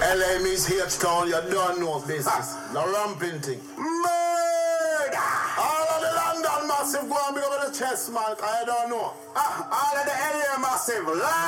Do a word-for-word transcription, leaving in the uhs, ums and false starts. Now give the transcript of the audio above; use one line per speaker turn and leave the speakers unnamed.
L A means H-Town, you don't know business. The ramping thing. Murder! All of the London massive go and big up the chest, man, I don't know. Ah, all of the L A massive.